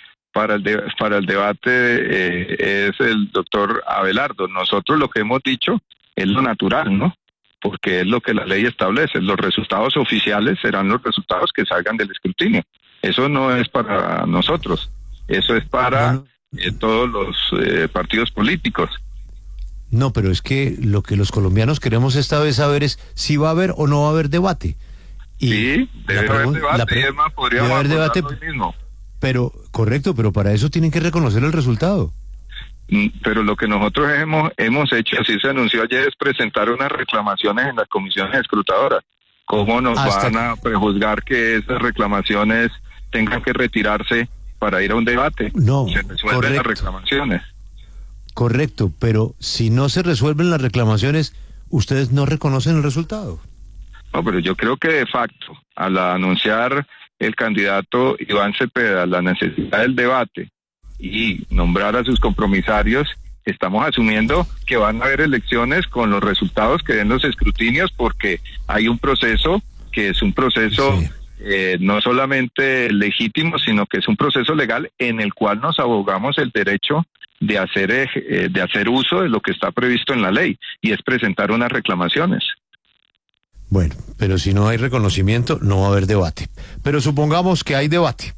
el debate es el doctor Abelardo. Nosotros lo que hemos dicho es lo natural, ¿no? Porque es lo que la ley establece. Los resultados oficiales serán los resultados que salgan del escrutinio. Eso no es para nosotros, eso es para todos los partidos políticos. No, pero es que lo que los colombianos queremos esta vez saber es si va a haber o no va a haber debate. Y sí, debe haber debate, y además podríamos haber debate mismo. Pero, correcto, pero para eso tienen que reconocer el resultado. Pero lo que nosotros hemos hecho, así se anunció ayer, es presentar unas reclamaciones en las comisiones escrutadoras. ¿Cómo nos van a prejuzgar que esas reclamaciones tengan que retirarse para ir a un debate? No, se resuelven las reclamaciones. Correcto, pero si no se resuelven las reclamaciones, ¿ustedes no reconocen el resultado? No, pero yo creo que de facto, al anunciar el candidato Iván Cepeda la necesidad del debate y nombrar a sus compromisarios, estamos asumiendo que van a haber elecciones con los resultados que den los escrutinios, porque hay un proceso que es un proceso no solamente legítimo, sino que es un proceso legal en el cual nos abogamos el derecho de hacer uso de lo que está previsto en la ley, y es presentar unas reclamaciones. Bueno, pero si no hay reconocimiento, no va a haber debate. Pero supongamos que hay debate.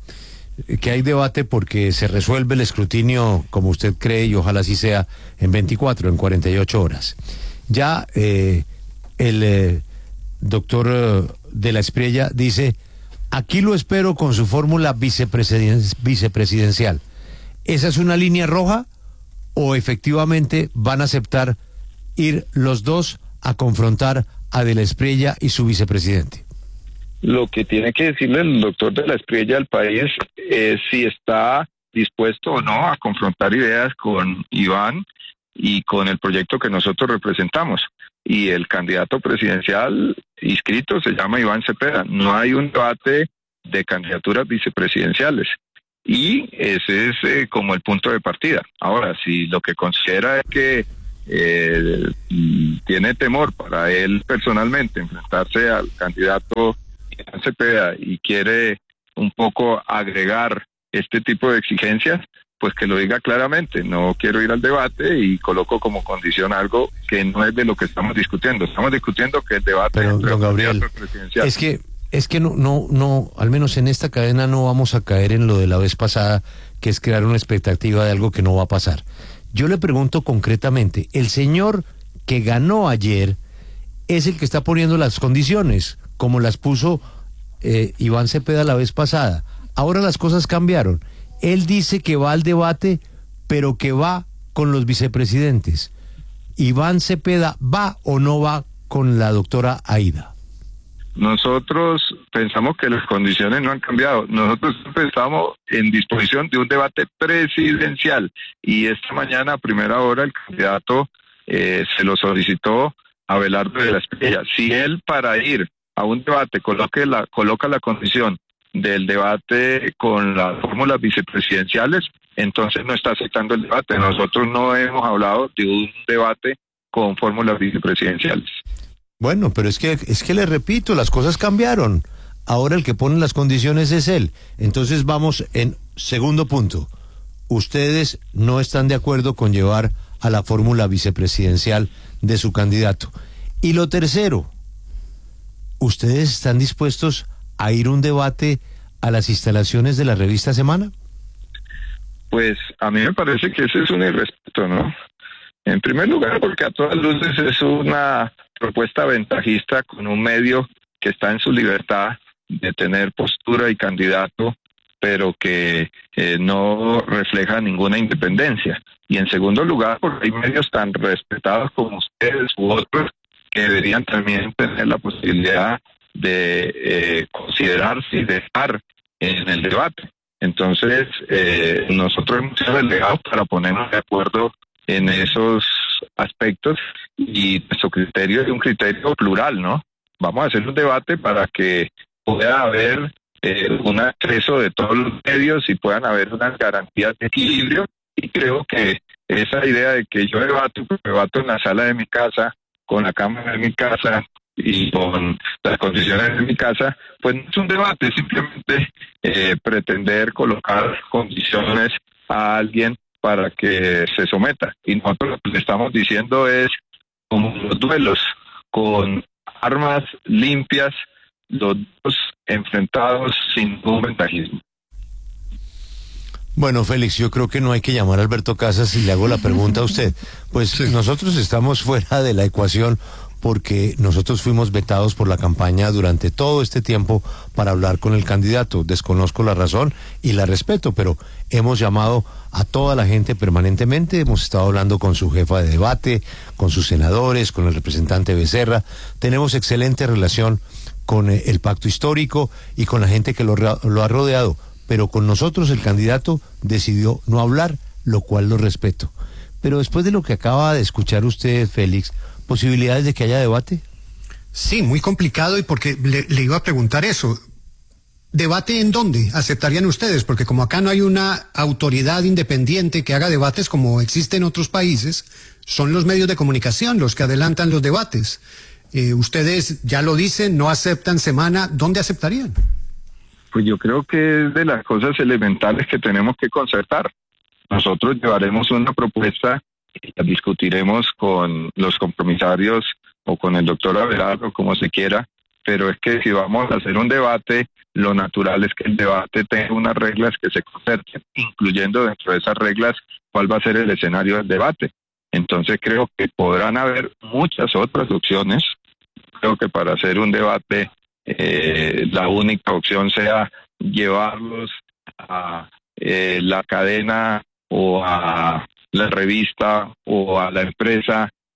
Porque se resuelve el escrutinio como usted cree, y ojalá así sea, en 48 horas. Ya el doctor de la Espriella dice, aquí lo espero con su fórmula vicepresidencial. ¿Esa es una línea roja o efectivamente van a aceptar ir los dos a confrontar a De la Espriella y su vicepresidente? Lo que tiene que decirle el doctor De la Espriella al país es si está dispuesto o no a confrontar ideas con Iván y con el proyecto que nosotros representamos. Y el candidato presidencial inscrito se llama Iván Cepeda. No hay un debate de candidaturas vicepresidenciales. Y ese es como el punto de partida. Ahora, si lo que considera es que tiene temor para él personalmente enfrentarse al candidato Iván Cepeda y quiere un poco agregar este tipo de exigencias, pues que lo diga claramente. No quiero ir al debate y coloco como condición algo que no es de lo que estamos discutiendo. Estamos discutiendo que el debate pero, don Gabriel, presidencial. Es que no, al menos en esta cadena no vamos a caer en lo de la vez pasada, que es crear una expectativa de algo que no va a pasar. Yo le pregunto concretamente, el señor que ganó ayer es el que está poniendo las condiciones, como las puso Iván Cepeda la vez pasada. Ahora las cosas cambiaron. Él dice que va al debate, pero que va con los vicepresidentes. ¿Iván Cepeda va o no va con la doctora Aida? Nosotros pensamos que las condiciones no han cambiado. Nosotros estamos en disposición de un debate presidencial y esta mañana a primera hora el candidato se lo solicitó a Abelardo de la Espriella. Si él para ir a un debate coloca la condición del debate con las fórmulas vicepresidenciales, entonces no está aceptando el debate. Nosotros no hemos hablado de un debate con fórmulas vicepresidenciales. Bueno, pero es que le repito, las cosas cambiaron. Ahora el que pone las condiciones es él. Entonces vamos en segundo punto. Ustedes no están de acuerdo con llevar a la fórmula vicepresidencial de su candidato. Y lo tercero, ¿ustedes están dispuestos a ir a un debate a las instalaciones de la revista Semana? Pues a mí me parece que ese es un irrespeto, ¿no? En primer lugar, porque a todas luces es una propuesta ventajista con un medio que está en su libertad de tener postura y candidato, pero que no refleja ninguna independencia. Y en segundo lugar, porque hay medios tan respetados como ustedes u otros que deberían también tener la posibilidad de considerarse y de estar en el debate. Entonces, nosotros hemos sido delegados para ponernos de acuerdo en esos aspectos y nuestro criterio es un criterio plural, ¿no? Vamos a hacer un debate para que pueda haber un acceso de todos los medios y puedan haber unas garantías de equilibrio, y creo que esa idea de que yo debato en la sala de mi casa, con la cámara de mi casa y con las condiciones de mi casa, pues no es un debate, es simplemente pretender colocar condiciones a alguien para que se someta. Y nosotros lo que le estamos diciendo es, como los duelos, con armas limpias, los dos enfrentados sin ningún ventajismo. Bueno, Félix, yo creo que no hay que llamar a Alberto Casas y le hago la pregunta a usted. Pues sí, nosotros estamos fuera de la ecuación porque nosotros fuimos vetados por la campaña durante todo este tiempo para hablar con el candidato. Desconozco la razón y la respeto, pero hemos llamado a toda la gente permanentemente, hemos estado hablando con su jefa de debate, con sus senadores, con el representante Becerra, tenemos excelente relación con el pacto histórico y con la gente que lo ha rodeado, pero con nosotros el candidato decidió no hablar, lo cual lo respeto. Pero después de lo que acaba de escuchar usted, Félix, ¿posibilidades de que haya debate? Sí, muy complicado, y porque le iba a preguntar eso. ¿Debate en dónde aceptarían ustedes? Porque como acá no hay una autoridad independiente que haga debates como existe en otros países, son los medios de comunicación los que adelantan los debates. Ustedes ya lo dicen, no aceptan Semana, ¿dónde aceptarían? Pues yo creo que es de las cosas elementales que tenemos que concertar. Nosotros llevaremos una propuesta y la discutiremos con los compromisarios o con el doctor Abelardo, como se quiera, pero es que si vamos a hacer un debate, lo natural es que el debate tenga unas reglas que se concerten, incluyendo dentro de esas reglas cuál va a ser el escenario del debate. Entonces creo que podrán haber muchas otras opciones. Creo que para hacer un debate la única opción sea llevarlos a la cadena o a la revista o a la empresa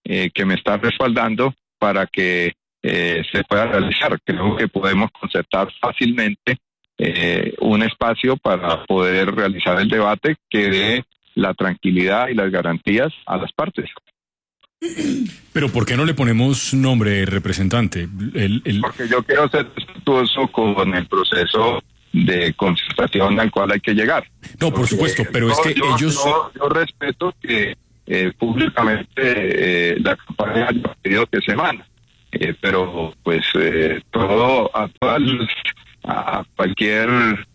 que me está respaldando para que se pueda realizar. Creo que podemos concertar fácilmente un espacio para poder realizar el debate que dé la tranquilidad y las garantías a las partes. Pero ¿por qué no le ponemos nombre, representante? Porque yo quiero ser respetuoso con el proceso de concertación al cual hay que llegar. No, por supuesto, pero es que ellos... Yo respeto que públicamente la campaña haya pedido que se manda, pero pues a cualquier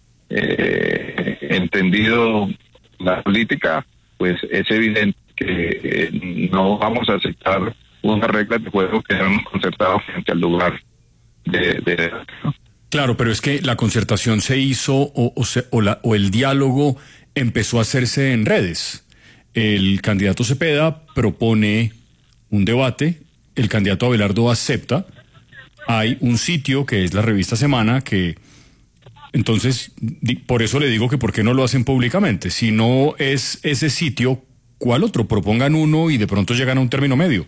entendido la política, pues es evidente que no vamos a aceptar unas reglas de juego que hemos concertado frente al lugar de ¿no? Claro, pero es que la concertación se hizo o el diálogo empezó a hacerse en redes. El candidato Cepeda propone un debate, el candidato Abelardo acepta, hay un sitio que es la revista Semana que... Entonces, por eso le digo que por qué no lo hacen públicamente. Si no es ese sitio, ¿cuál otro? Propongan uno y de pronto llegan a un término medio.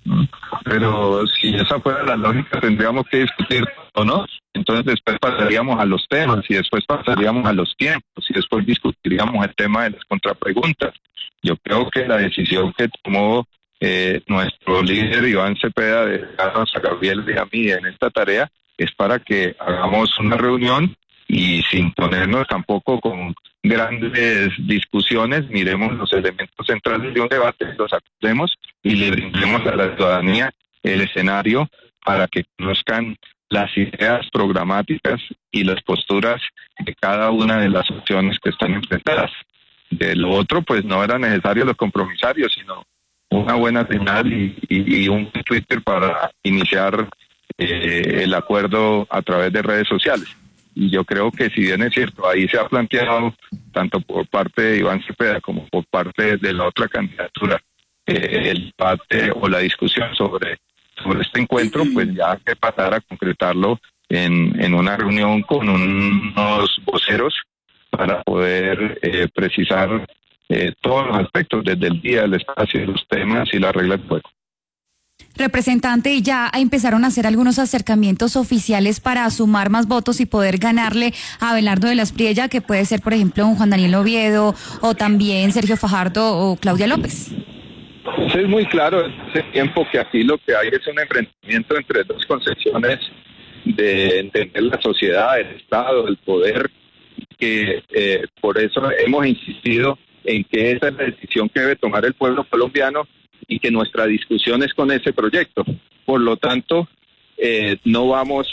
Pero si esa fuera la lógica, tendríamos que discutir, ¿o no? Entonces después pasaríamos a los temas y después pasaríamos a los tiempos y después discutiríamos el tema de las contrapreguntas. Yo creo que la decisión que tomó nuestro líder Iván Cepeda de dejarnos a Gabriel y a mí en esta tarea es para que hagamos una reunión y sin ponernos tampoco con grandes discusiones, miremos los elementos centrales de un debate, los acordemos y le brindemos a la ciudadanía el escenario para que conozcan las ideas programáticas y las posturas de cada una de las opciones que están enfrentadas. De lo otro, pues no era necesario los compromisarios, sino una buena señal y un Twitter para iniciar el acuerdo a través de redes sociales. Y yo creo que si bien es cierto, ahí se ha planteado, tanto por parte de Iván Cepeda como por parte de la otra candidatura, el debate o la discusión sobre este encuentro, pues ya hay que pasar a concretarlo en una reunión con unos voceros para poder precisar todos los aspectos, desde el día, el espacio, los temas y las reglas de juego. Representante, ya empezaron a hacer algunos acercamientos oficiales para sumar más votos y poder ganarle a Abelardo de las Priella, que puede ser, por ejemplo, un Juan Daniel Oviedo o también Sergio Fajardo o Claudia López. Pues es muy claro ese tiempo que aquí lo que hay es un enfrentamiento entre dos concepciones de entender la sociedad, el Estado, el poder, que por eso hemos insistido en que esa es la decisión que debe tomar el pueblo colombiano y que nuestra discusión es con ese proyecto. Por lo tanto, no vamos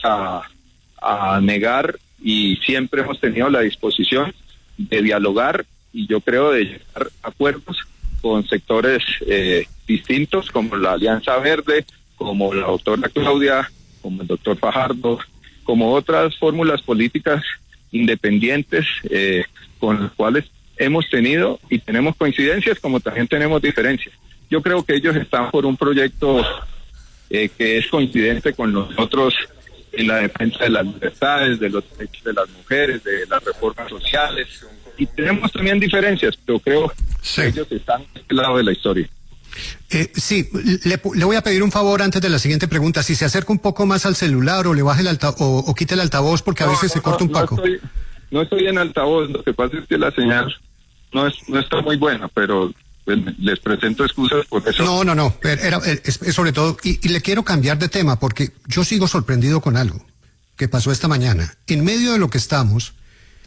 a negar y siempre hemos tenido la disposición de dialogar y yo creo de llegar a acuerdos con sectores distintos como la Alianza Verde, como la doctora Claudia, como el doctor Fajardo, como otras fórmulas políticas independientes con las cuales hemos tenido y tenemos coincidencias como también tenemos diferencias. Yo creo que ellos están por un proyecto que es coincidente con nosotros en la defensa de las libertades, de los derechos de las mujeres, de las reformas sociales. Y tenemos también diferencias, pero creo que ellos están a este lado de la historia. Sí, le voy a pedir un favor antes de la siguiente pregunta. Si se acerca un poco más al celular o le baje o quite el altavoz porque a veces se corta un poco. No estoy en altavoz, lo que pasa es que la señal no está muy buena, pero pues, les presento excusas por eso. No, es sobre todo, y le quiero cambiar de tema porque yo sigo sorprendido con algo que pasó esta mañana. En medio de lo que estamos,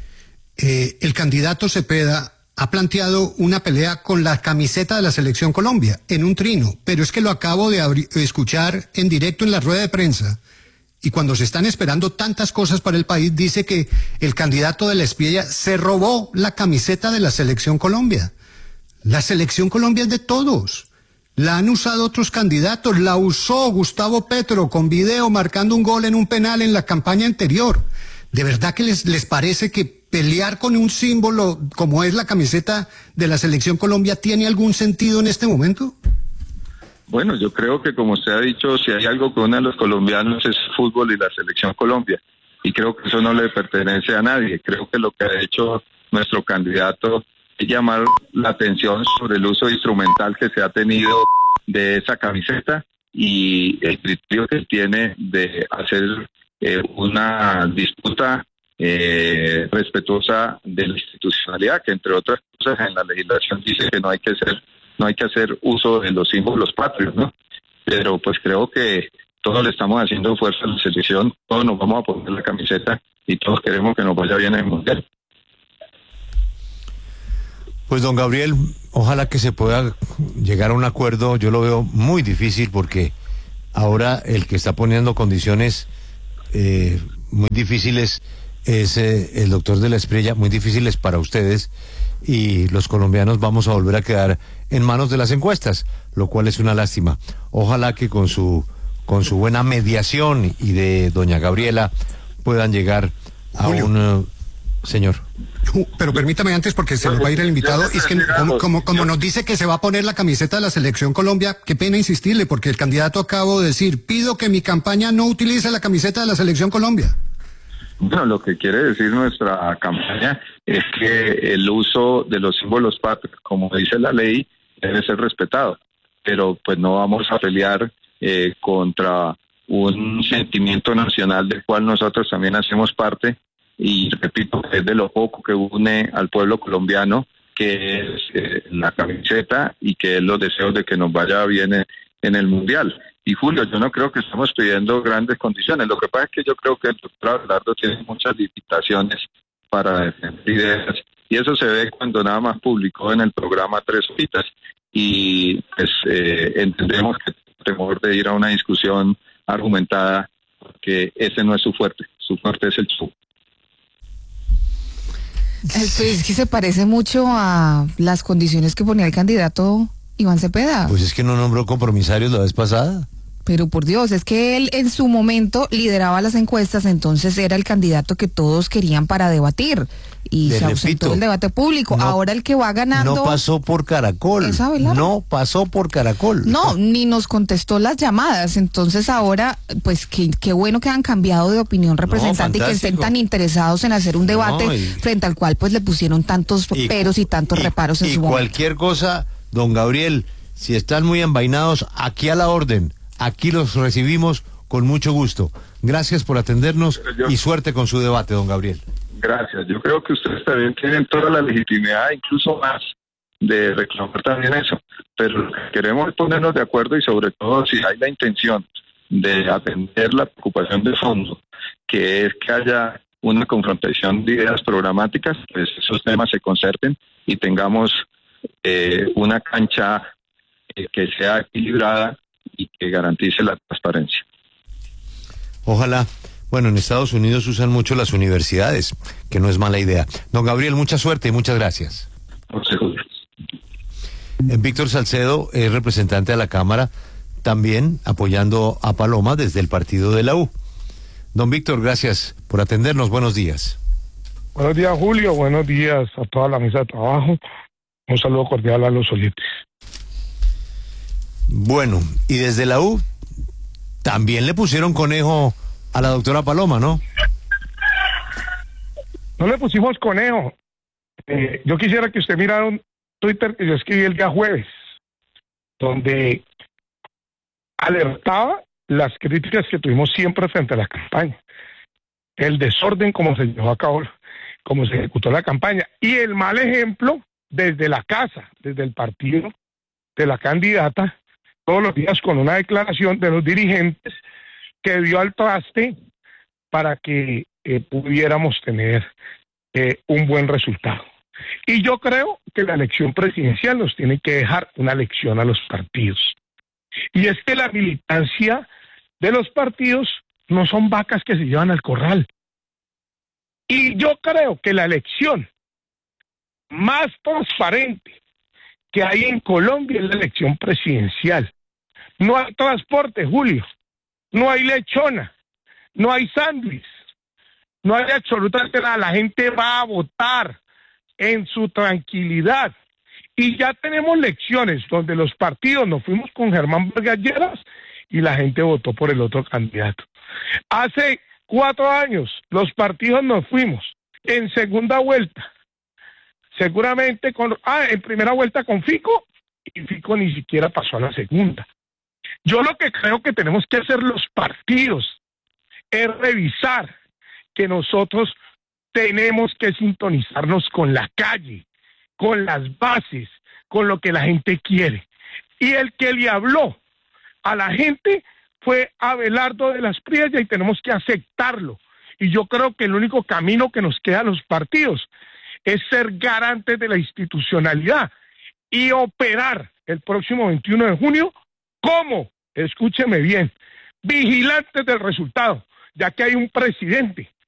el candidato Cepeda ha planteado una pelea con la camiseta de la Selección Colombia en un trino, pero es que lo acabo de escuchar en directo en la rueda de prensa. Y cuando se están esperando tantas cosas para el país, dice que el candidato de la Priella se robó la camiseta de la Selección Colombia. La Selección Colombia es de todos. La han usado otros candidatos. La usó Gustavo Petro con video marcando un gol en un penal en la campaña anterior. ¿De verdad que les parece que pelear con un símbolo como es la camiseta de la Selección Colombia tiene algún sentido en este momento? Bueno, yo creo que como usted ha dicho, si hay algo que une a los colombianos es el fútbol y la Selección Colombia. Y creo que eso no le pertenece a nadie. Creo que lo que ha hecho nuestro candidato es llamar la atención sobre el uso instrumental que se ha tenido de esa camiseta y el criterio que tiene de hacer una disputa respetuosa de la institucionalidad, que entre otras cosas en la legislación dice que no hay que hacer uso de los símbolos patrios, ¿no? Pero pues creo que todos le estamos haciendo fuerza a la selección, todos nos vamos a poner la camiseta y todos queremos que nos vaya bien en el Mundial. Pues don Gabriel, ojalá que se pueda llegar a un acuerdo. Yo lo veo muy difícil porque ahora el que está poniendo condiciones muy difíciles es el doctor de la Espriella, muy difíciles para ustedes, y los colombianos vamos a volver a quedar en manos de las encuestas, lo cual es una lástima. Ojalá que con su buena mediación y de doña Gabriela puedan llegar a Julio. Un señor. Pero permítame antes, porque se nos va a ir el invitado, es que como nos dice que se va a poner la camiseta de la Selección Colombia, qué pena insistirle, porque el candidato acabo de decir, pido que mi campaña no utilice la camiseta de la Selección Colombia. Bueno, lo que quiere decir nuestra campaña es que el uso de los símbolos patrios, como dice la ley, debe ser respetado, pero pues no vamos a pelear contra un sentimiento nacional del cual nosotros también hacemos parte, y repito que es de lo poco que une al pueblo colombiano, que es la camiseta y que es los deseos de que nos vaya bien en el Mundial. Y Julio, yo no creo que estamos pidiendo grandes condiciones, lo que pasa es que yo creo que el doctor Abelardo tiene muchas limitaciones para defender ideas, y eso se ve cuando nada más publicó en el programa 3 horitas, y pues entendemos que temor de ir a una discusión argumentada, porque ese no es su fuerte es el show. Pues es que se parece mucho a las condiciones que ponía el candidato Iván Cepeda. Pues es que no nombró compromisarios la vez pasada. Pero por Dios, es que él en su momento lideraba las encuestas, entonces era el candidato que todos querían para debatir. Y se ausentó del debate público. No, ahora el que va ganando... No pasó por Caracol. No pasó por Caracol. No, ni nos contestó las llamadas. Entonces ahora, pues qué bueno que han cambiado de opinión, representante, y que estén tan interesados en hacer un debate frente al cual pues le pusieron tantos peros y tantos reparos en su momento. Cualquier cosa, don Gabriel, si están muy envainados, aquí a la orden. Aquí los recibimos con mucho gusto. Gracias por atendernos y suerte con su debate, don Gabriel. Gracias. Yo creo que ustedes también tienen toda la legitimidad, incluso más, de reclamar también eso. Pero lo que queremos es ponernos de acuerdo y sobre todo si hay la intención de atender la preocupación de fondo, que es que haya una confrontación de ideas programáticas, pues esos temas se concerten y tengamos una cancha que sea equilibrada y que garantice la transparencia. Ojalá. Bueno, en Estados Unidos usan mucho las universidades, que no es mala idea. Don Gabriel, mucha suerte y muchas gracias. Víctor Salcedo es representante de la Cámara, también apoyando a Paloma desde el partido de la U. Don Víctor, gracias por atendernos. Buenos días. Buenos días, Julio. Buenos días a toda la mesa de trabajo. Un saludo cordial a los oyentes. Bueno, y desde la U también le pusieron conejo a la doctora Paloma, ¿no? No le pusimos conejo. Yo quisiera que usted mirara un Twitter que yo escribí el día jueves, donde alertaba las críticas que tuvimos siempre frente a la campaña, el desorden como se llevó a cabo, como se ejecutó la campaña, y el mal ejemplo desde la casa, desde el partido de la candidata, todos los días con una declaración de los dirigentes que dio al traste para que pudiéramos tener un buen resultado. Y yo creo que la elección presidencial nos tiene que dejar una lección a los partidos. Y es que la militancia de los partidos no son vacas que se llevan al corral. Y yo creo que la elección más transparente que hay en Colombia es la elección presidencial. No hay transporte, Julio. No hay lechona, no hay sándwich, no hay absolutamente nada. La gente va a votar en su tranquilidad. Y ya tenemos lecciones donde los partidos nos fuimos con Germán Vargas Lleras y la gente votó por el otro candidato. Hace 4 años los partidos nos fuimos en segunda vuelta, seguramente en primera vuelta con Fico y Fico ni siquiera pasó a la segunda. Yo lo que creo que tenemos que hacer los partidos es revisar que nosotros tenemos que sintonizarnos con la calle, con las bases, con lo que la gente quiere. Y el que le habló a la gente fue Abelardo de las Priellas y tenemos que aceptarlo. Y yo creo que el único camino que nos queda a los partidos es ser garantes de la institucionalidad y operar el próximo 21 de junio como, escúcheme bien, vigilantes del resultado, ya que hay un presidente